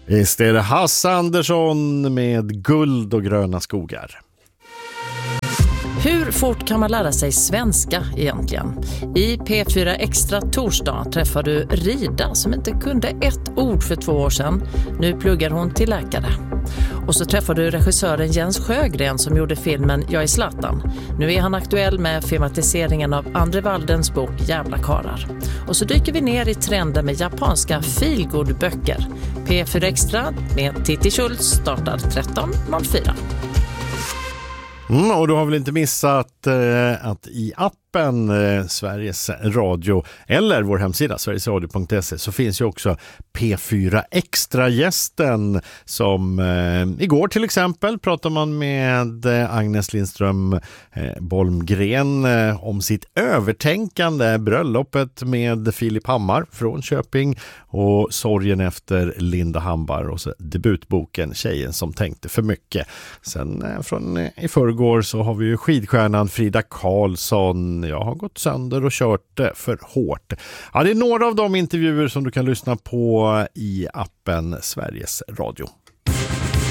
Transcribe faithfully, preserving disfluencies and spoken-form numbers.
Visst är det Hasse Andersson med Guld och gröna skogar. Hur fort kan man lära sig svenska egentligen? I P fyra Extra torsdag träffar du Rida som inte kunde ett ord för två år sedan. Nu pluggar hon till läkare. Och så träffar du regissören Jens Sjögren som gjorde filmen Jag är Zlatan. Nu är han aktuell med filmatiseringen av Andre Waldens bok Jävla karar. Och så dyker vi ner i trenden med japanska feelgood-böcker. P fyra Extra med Titti Schultz startar tretton noll fyra. Mm, och du har väl inte missat eh, att i appen eh, Sveriges Radio eller vår hemsida sverigesradio punkt se så finns ju också P fyra Extra-gästen som eh, igår till exempel pratade man med eh, Agnes Lindström eh, Bolmgren eh, om sitt övertänkande bröllopet med Filip Hammar från Köping och sorgen efter Linda Hambar och så debutboken Tjejen som tänkte för mycket. Sen eh, från eh, i förrgår så har vi ju skidstjärnan Frida Karlsson. Jag har gått sönder och kört det för hårt. Ja, det är några av de intervjuer som du kan lyssna på i appen Sveriges Radio.